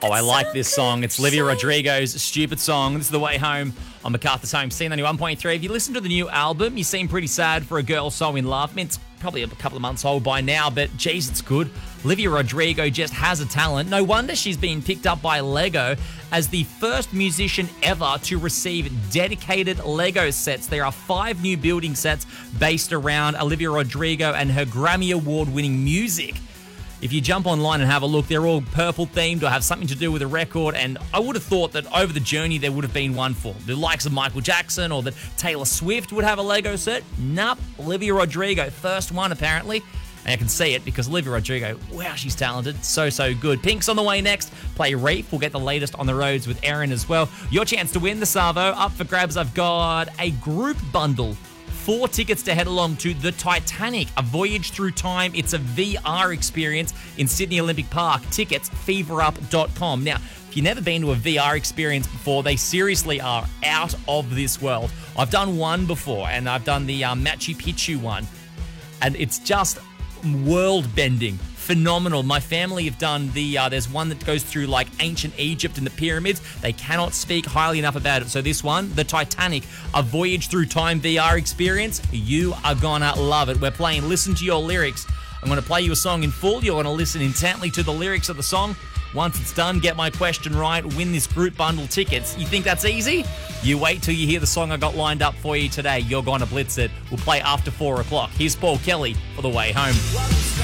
Oh, I like this song. It's Olivia Rodrigo's Stupid Song. This is The Way Home on MacArthur's Home Scene 91.3. If you listen to the new album, you seem pretty sad for a girl so in love. I mean, it's probably a couple of months old by now, but geez, it's good. Olivia Rodrigo just has a talent. No wonder she's been picked up by Lego as the first musician ever to receive dedicated Lego sets. There are 5 new building sets based around Olivia Rodrigo and her Grammy Award-winning music. If you jump online and have a look, they're all purple themed or have something to do with a record, and I would have thought that over the journey there would have been one for the likes of Michael Jackson or that Taylor Swift would have a Lego set. Nope, Olivia Rodrigo, first one apparently. And I can see it because Olivia Rodrigo, wow, she's talented. So good. Pink's on the way next. Play Reef. We'll get the latest on the roads with Erin as well. Your chance to win the Savo. Up for grabs, I've got a group bundle. 4 tickets to head along to The Titanic, a voyage through time. It's a VR experience in Sydney Olympic Park. Tickets, feverup.com. Now, if you've never been to a VR experience before, they seriously are out of this world. I've done one before, and I've done the Machu Picchu one, and it's just world-bending. Phenomenal. My family have done there's one that goes through like ancient Egypt and the pyramids. They cannot speak highly enough about it. So this one, The Titanic, a voyage through time VR experience. You are gonna love it. We're playing Listen to Your Lyrics. I'm gonna play you a song in full. You're gonna listen intently to the lyrics of the song. Once it's done, get my question right, win this group bundle tickets. You think that's easy? You wait till you hear the song I got lined up for you today. You're gonna blitz it. We'll play after 4 o'clock. Here's Paul Kelly for The Way Home.